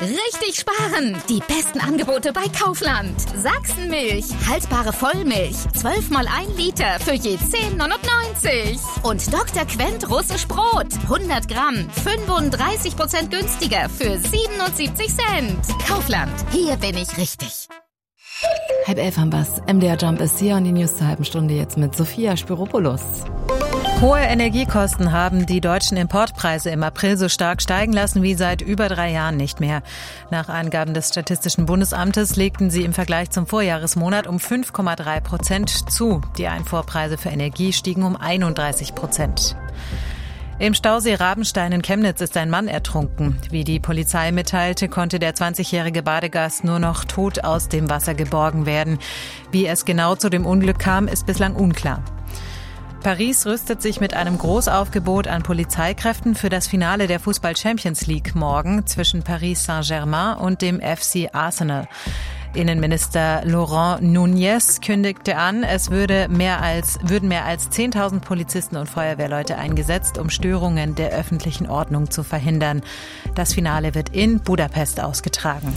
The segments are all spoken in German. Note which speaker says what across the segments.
Speaker 1: Richtig sparen! Die besten Angebote bei Kaufland. Sachsenmilch, haltbare Vollmilch, 12 mal 1 Liter für je 10,99. Und Dr. Quent russisch Brot, 100 Gramm, 35% günstiger für 77 Cent. Kaufland, hier bin ich richtig.
Speaker 2: 10:30 haben wir's. MDR Jump ist hier und die News zur halben Stunde jetzt mit Sophia Spiropoulos.
Speaker 3: Hohe Energiekosten haben die deutschen Importpreise im April so stark steigen lassen wie seit über 3 Jahren nicht mehr. Nach Angaben des Statistischen Bundesamtes legten sie im Vergleich zum Vorjahresmonat um 5,3% zu. Die Einfuhrpreise für Energie stiegen um 31%. Im Stausee Rabenstein in Chemnitz ist ein Mann ertrunken. Wie die Polizei mitteilte, konnte der 20-jährige Badegast nur noch tot aus dem Wasser geborgen werden. Wie es genau zu dem Unglück kam, ist bislang unklar. Paris rüstet sich mit einem Großaufgebot an Polizeikräften für das Finale der Fußball-Champions League morgen zwischen Paris Saint-Germain und dem FC Arsenal. Innenminister Laurent Nunez kündigte an, es würden mehr als 10.000 Polizisten und Feuerwehrleute eingesetzt, um Störungen der öffentlichen Ordnung zu verhindern. Das Finale wird in Budapest ausgetragen.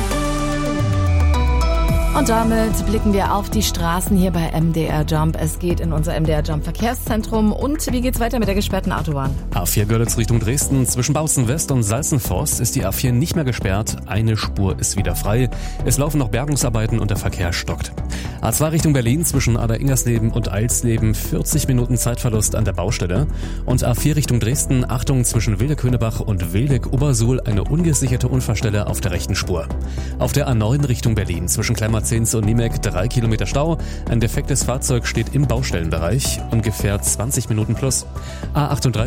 Speaker 2: Und damit blicken wir auf die Straßen hier bei MDR Jump. Es geht in unser MDR Jump Verkehrszentrum. Und wie geht's weiter mit der gesperrten Autobahn?
Speaker 4: A4 Görlitz Richtung Dresden. Zwischen Bautzen West und Salzenforst ist die A4 nicht mehr gesperrt. Eine Spur ist wieder frei. Es laufen noch Bergungsarbeiten und der Verkehr stockt. A2 Richtung Berlin zwischen Ader-Ingersleben und Eilsleben 40 Minuten Zeitverlust an der Baustelle. Und A4 Richtung Dresden, Achtung, zwischen Wilde-Könebach und Wildeck-Obersuhl eine ungesicherte Unfallstelle auf der rechten Spur. Auf der A9 Richtung Berlin zwischen Kleinmarzens und Niemek 3 Kilometer Stau. Ein defektes Fahrzeug steht im Baustellenbereich. Ungefähr 20 Minuten plus. A38